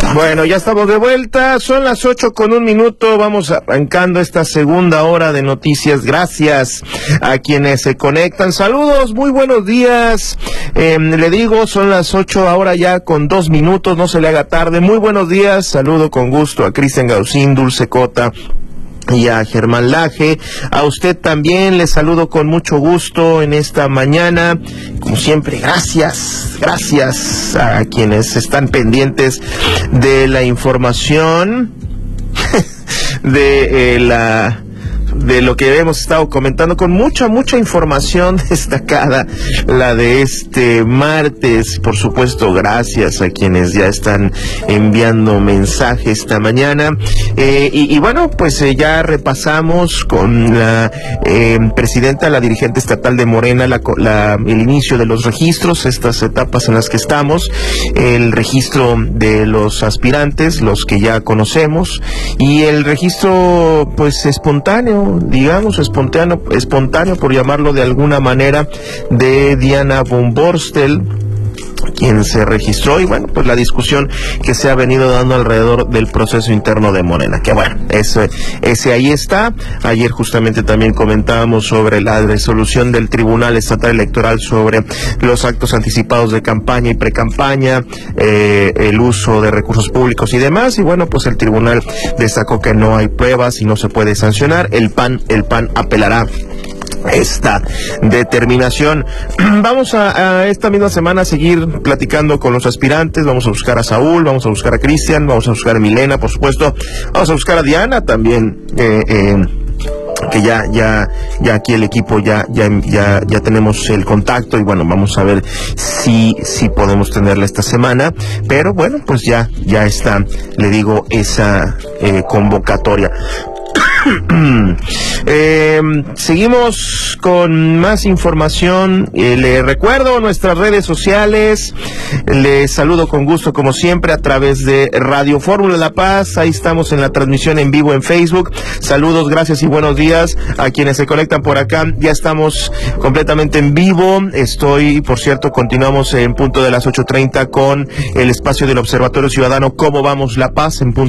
Bueno, ya estamos de vuelta, son las 8:01, vamos arrancando esta segunda hora de noticias. Gracias a quienes se conectan, saludos, muy buenos días, le digo, son las 8 ahora ya con 2 minutos, no se le haga tarde. Muy buenos días, saludo con gusto a Cristian Gaucín, Dulce Cota y a Germán Laje. A usted también le saludo con mucho gusto en esta mañana. Como siempre, gracias a quienes están pendientes de la información de lo que hemos estado comentando, con mucha información destacada, la de este martes. Por supuesto, gracias a quienes ya están enviando mensajes esta mañana. Y bueno, pues ya repasamos con la presidenta, la dirigente estatal de Morena, el inicio de los registros, estas etapas en las que estamos, el registro de los aspirantes, los que ya conocemos, y el registro pues espontáneo, por llamarlo de alguna manera, de Diana von Borstel, quien se registró, y bueno, pues la discusión que se ha venido dando alrededor del proceso interno de Morena, que bueno, ese ahí está. Ayer justamente también comentábamos sobre la resolución del Tribunal Estatal Electoral sobre los actos anticipados de campaña y precampaña, el uso de recursos públicos y demás, y bueno, pues el tribunal destacó que no hay pruebas y no se puede sancionar. El PAN apelará esta determinación. Vamos a esta misma semana a seguir platicando con los aspirantes. Vamos a buscar a Saúl, vamos a buscar a Cristian, vamos a buscar a Milena, por supuesto, vamos a buscar a Diana también, que ya aquí el equipo ya tenemos el contacto, y bueno, vamos a ver si podemos tenerla esta semana. Pero bueno, pues ya está, le digo, esa convocatoria. Seguimos con más información. Le recuerdo nuestras redes sociales. Les saludo con gusto, como siempre, a través de Radio Fórmula La Paz. Ahí estamos en la transmisión en vivo en Facebook. Saludos, gracias y buenos días a quienes se conectan por acá. Ya estamos completamente en vivo. Por cierto, continuamos en punto de las 8:30 con el espacio del Observatorio Ciudadano Cómo Vamos La Paz, en punto